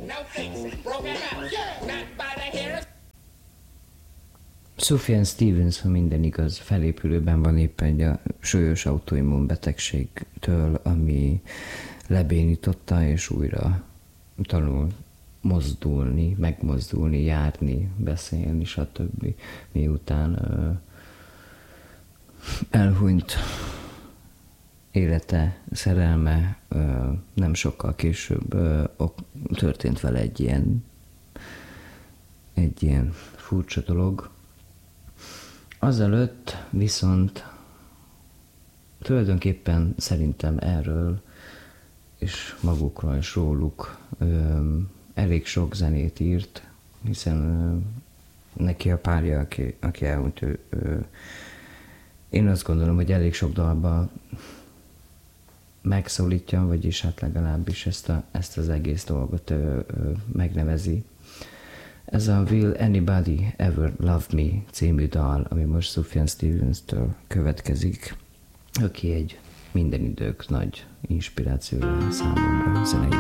Sufjan Stevens, ha minden igaz, felépülőben van éppen egy súlyos autoimmunbetegségtől, ami lebénította, és újra tanul mozdulni, megmozdulni, járni, beszélni, stb. Miután elhunyt élete, szerelme, nem sokkal később történt vele egy ilyen furcsa dolog. Azelőtt viszont tulajdonképpen szerintem erről és magukról és róluk elég sok zenét írt, hiszen neki a párja, aki elhunyt, én azt gondolom, hogy elég sok dalban megszólítja, vagyis hát legalábbis ezt az egész dolgot megnevezi. Ez a Will Anybody Ever Love Me című dal, ami most Sufjan Stevens-től következik, aki egy minden idők nagy inspirációja számomra zenei